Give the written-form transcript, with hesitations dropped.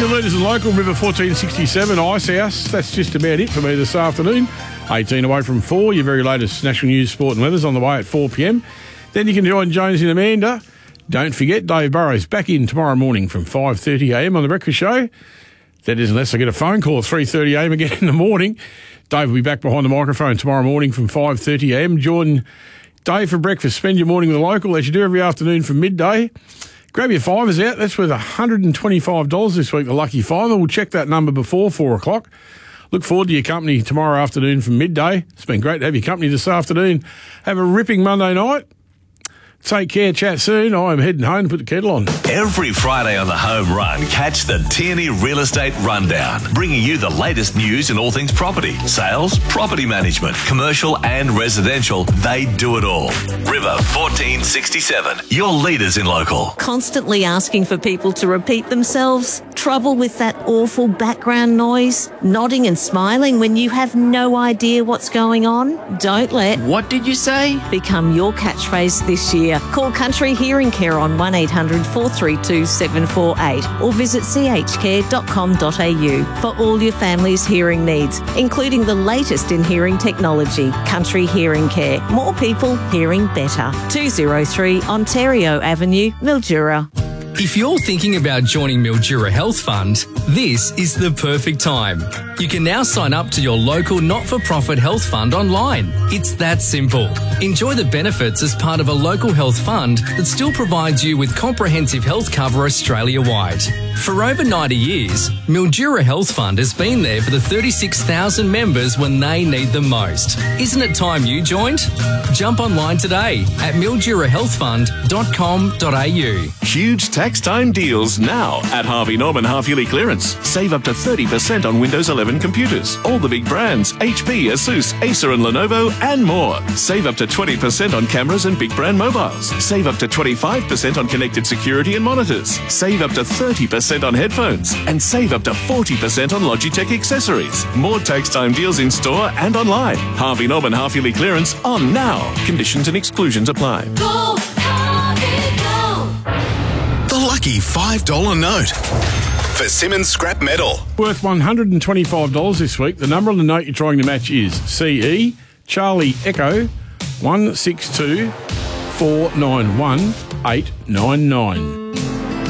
Your leaders in local, River 1467, Ice House. That's just about it for me this afternoon. 18 away from 4. Your very latest national news, sport and weather's on the way at 4 p.m. Then you can join Jones and Amanda. Don't forget, Dave Burrows back in tomorrow morning from 5:30 a.m. on The Breakfast Show. That is, unless I get a phone call at 3:30 a.m. again in the morning. Dave will be back behind the microphone tomorrow morning from 5:30 a.m. Join Dave for breakfast. Spend your morning with a local, as you do every afternoon from midday. Grab your fivers out. That's worth $125 this week, the lucky fiver. We'll check that number before 4 o'clock. Look forward to your company tomorrow afternoon from midday. It's been great to have your company this afternoon. Have a ripping Monday night. Take care. Chat soon. I'm heading home to put the kettle on. Every Friday on the Home Run, catch the Tierney Real Estate Rundown, bringing you the latest news in all things property, sales, property management, commercial and residential. They do it all. River 1467, your leaders in local. Constantly asking for people to repeat themselves? Trouble with that awful background noise? Nodding and smiling when you have no idea what's going on? Don't let "What did you say?" become your catchphrase this year. Call Country Hearing Care on 1800 432 748 or visit chcare.com.au for all your family's hearing needs, including the latest in hearing technology. Country Hearing Care. More people hearing better. 203 Ontario Avenue, Mildura. If you're thinking about joining Mildura Health Fund, this is the perfect time. You can now sign up to your local not-for-profit health fund online. It's that simple. Enjoy the benefits as part of a local health fund that still provides you with comprehensive health cover Australia-wide. For over 90 years, Mildura Health Fund has been there for the 36,000 members when they need them most. Isn't it time you joined? Jump online today at mildurahealthfund.com.au. Huge tax time deals now at Harvey Norman half-yearly clearance. Save up to 30% on Windows 11 computers. All the big brands, HP, Asus, Acer and Lenovo and more. Save up to 20% on cameras and big brand mobiles. Save up to 25% on connected security and monitors. Save up to 30% on headphones. And save up to 40% on Logitech accessories. More tax time deals in store and online. Harvey Norman half-yearly clearance on now. Conditions and exclusions apply. Go, Harvey, go! The lucky $5 note for Simmons Scrap Metal. Worth $125 this week. The number on the note you're trying to match is CE Charlie Echo 162 491 899.